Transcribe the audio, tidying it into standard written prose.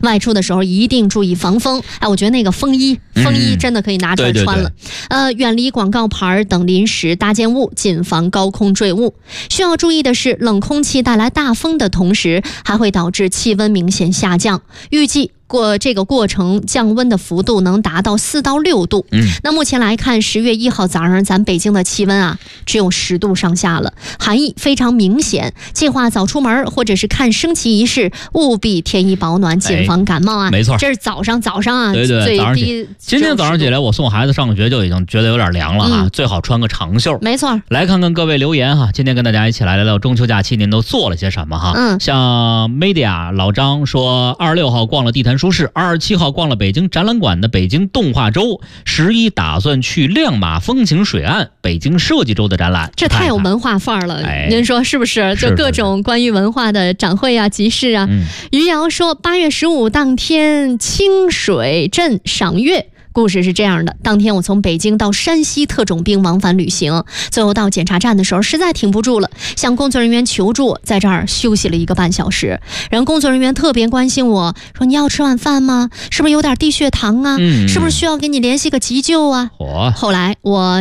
外出的时候一定注意防风。我觉得那个风衣真的可以拿出来穿了。远离广告牌等临时搭建物，谨防高空坠物。需要注意的是，冷空气带来大风的同时，还会导致气温明显下降。预计这个过程降温的幅度能达到4到6度。那目前来看，10月1号早上咱北京的气温只有10度上下了，寒意非常明显。计划早出门或者是看升旗仪式，务必添衣保暖，谨防感冒没错， 这是早上对最低。 今天早上起来，我送孩子上学就已经觉得有点凉了最好穿个长袖。 没错。 来看看各位留言今天跟大家一起来聊聊中秋假期您都做了些什么像 Media 老张说，26号逛了地坛书市，27号逛了北京展览馆的北京动画周，11打算去亮马风情水岸北京设计周的展览。 这太有文化范儿了，您说是不是？就各种关于文化的展会集市余姚说，8月15当天清水镇赏月。故事是这样的，当天我从北京到山西特种兵往返旅行，最后到检查站的时候实在挺不住了，向工作人员求助，在这儿休息了1个半小时。然后工作人员特别关心我，说你要吃晚饭吗？是不是有点低血糖是不是需要给你联系个急救后来我